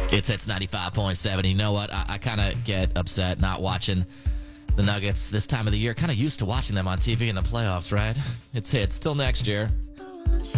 It's 95.7. You know what? I kind of get upset not watching the Nuggets this time of the year. Kind of used to watching them on TV in the playoffs, right? It's till next year.